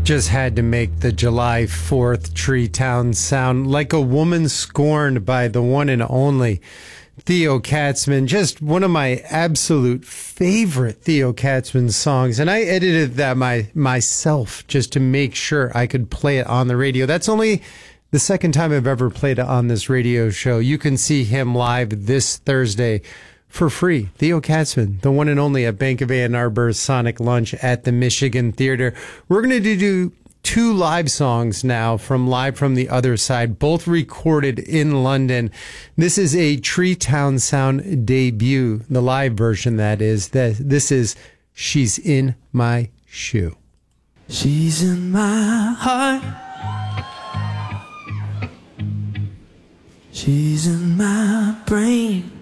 Just had to make the July 4th Tree Town sound like a woman scorned by the one and only Theo Katzman. Just one of my absolute favorite Theo Katzman songs. And I edited that myself just to make sure I could play it on the radio. That's only the second time I've ever played it on this radio show. You can see him live this Thursday for free. Theo Katzman, the one and only at Bank of Ann Arbor's Sonic Lunch at the Michigan Theater. We're going to do two live songs now from Live from the Other Side, both recorded in London. This is a Tree Town Sound debut, the live version that is. This is She's in My Shoe. She's in my heart. She's in my brain.